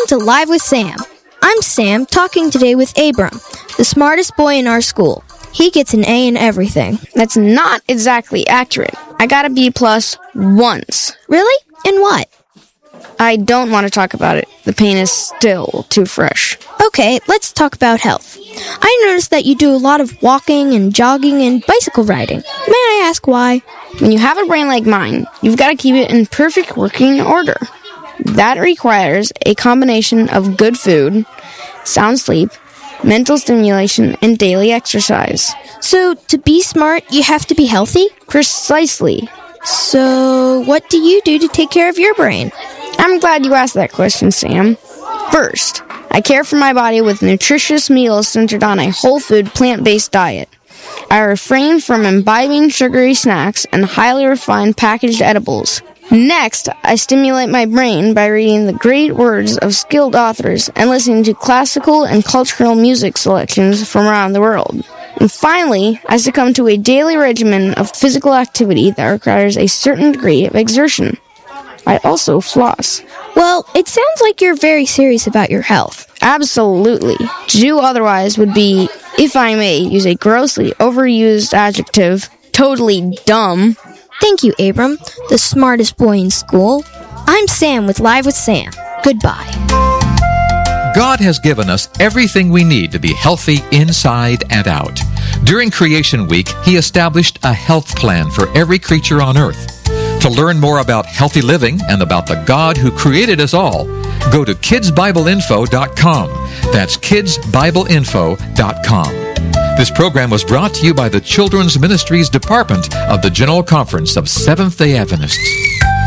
to Live with Sam. I'm Sam, talking today with Abram, the smartest boy in our school. He gets an A in everything. That's not exactly accurate. I got a B+ once. Really? In what? I don't want to talk about it. The pain is still too fresh. Okay, let's talk about health. I noticed that you do a lot of walking and jogging and bicycle riding. May I ask why? When you have a brain like mine, you've got to keep it in perfect working order. That requires a combination of good food, sound sleep, mental stimulation, and daily exercise. So, to be smart, you have to be healthy? Precisely. So, what do you do to take care of your brain? I'm glad you asked that question, Sam. First, I care for my body with nutritious meals centered on a whole food, plant-based diet. I refrain from imbibing sugary snacks and highly refined packaged edibles. Next, I stimulate my brain by reading the great words of skilled authors and listening to classical and cultural music selections from around the world. And finally, I succumb to a daily regimen of physical activity that requires a certain degree of exertion. I also floss. Well, it sounds like you're very serious about your health. Absolutely. To do otherwise would be, if I may use a grossly overused adjective, totally dumb. Thank you, Abram, the smartest boy in school. I'm Sam with Live with Sam. Goodbye. God has given us everything we need to be healthy inside and out. During Creation Week, He established a health plan for every creature on earth. To learn more about healthy living and about the God who created us all, go to kidsbibleinfo.com. That's kidsbibleinfo.com. This program was brought to you by the Children's Ministries Department of the General Conference of Seventh-day Adventists.